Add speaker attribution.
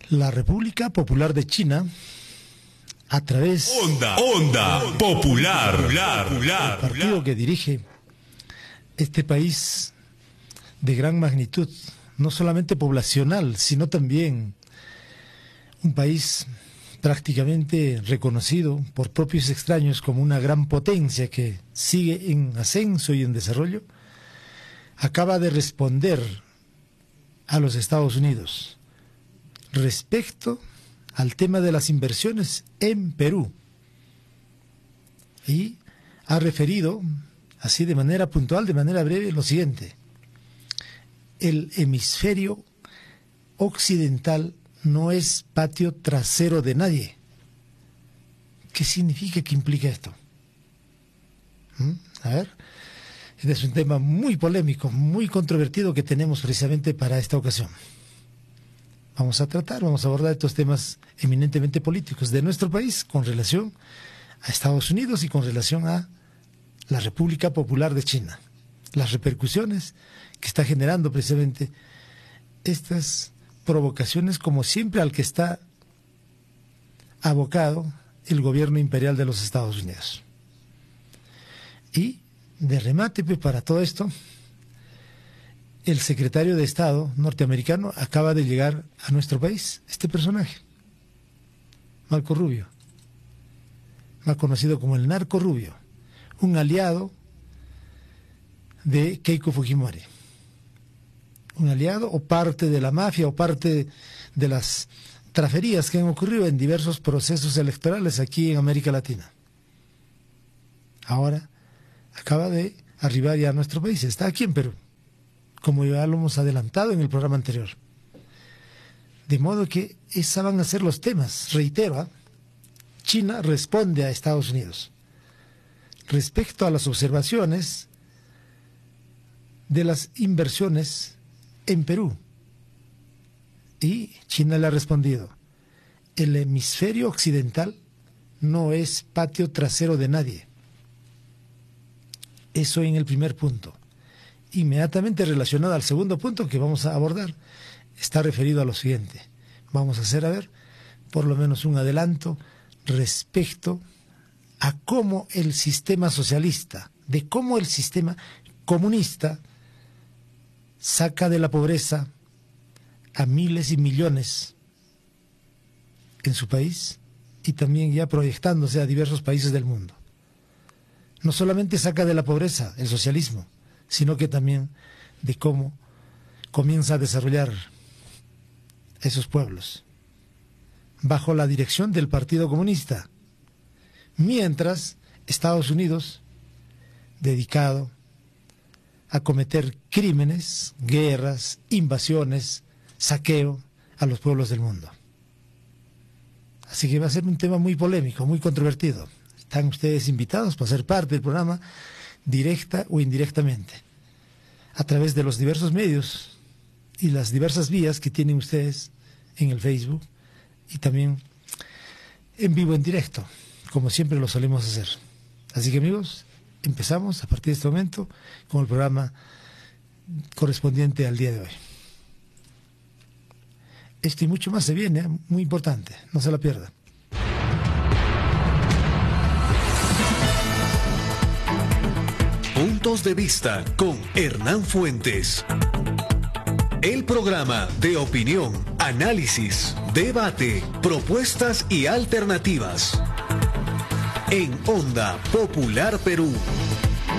Speaker 1: La República Popular de China, a través
Speaker 2: Onda Popular,
Speaker 1: del partido que dirige este país de gran magnitud, no solamente poblacional, sino también un país prácticamente reconocido por propios extraños como una gran potencia que sigue en ascenso y en desarrollo, acaba de responder a los Estados Unidos respecto al tema de las inversiones en Perú, y ha referido así de manera puntual, de manera breve, lo siguiente: el hemisferio occidental no es patio trasero de nadie. ¿Qué significa, qué implica esto? A ver, este es un tema muy polémico, muy controvertido que tenemos precisamente para esta ocasión. Vamos a abordar estos temas eminentemente políticos de nuestro país con relación a Estados Unidos y con relación a la República Popular de China. Las repercusiones que está generando precisamente estas provocaciones, como siempre, al que está abocado el gobierno imperial de los Estados Unidos. Y de remate, para todo esto, el secretario de Estado norteamericano acaba de llegar a nuestro país, este personaje, Marco Rubio, más conocido como el Narco Rubio, un aliado de Keiko Fujimori, un aliado o parte de la mafia o parte de las traferías que han ocurrido en diversos procesos electorales aquí en América Latina. Ahora acaba de arribar ya a nuestro país, está aquí en Perú, como ya lo hemos adelantado en el programa anterior. De modo que esos van a ser los temas. Reitero, China responde a Estados Unidos respecto a las observaciones de las inversiones en Perú. Y China le ha respondido: el hemisferio occidental no es patio trasero de nadie. Eso en el primer punto. Inmediatamente relacionado al segundo punto que vamos a abordar, está referido a lo siguiente. Vamos a hacer, a ver, por lo menos un adelanto respecto a cómo el sistema socialista, de cómo el sistema comunista saca de la pobreza a miles y millones en su país y también ya proyectándose a diversos países del mundo. No solamente saca de la pobreza el socialismo, sino que también de cómo comienza a desarrollar esos pueblos bajo la dirección del Partido Comunista, mientras Estados Unidos, dedicado a cometer crímenes, guerras, invasiones, saqueo a los pueblos del mundo. Así que va a ser un tema muy polémico, muy controvertido. Están ustedes invitados para ser parte del programa, directa o indirectamente, a través de los diversos medios y las diversas vías que tienen ustedes en el Facebook y también en vivo, en directo, como siempre lo solemos hacer. Así que, amigos, empezamos a partir de este momento con el programa correspondiente al día de hoy. Esto y mucho más se viene, muy importante, no se la pierdan.
Speaker 2: Puntos de vista con Hernán Fuentes. El programa de opinión, análisis, debate, propuestas y alternativas. En Onda Popular Perú.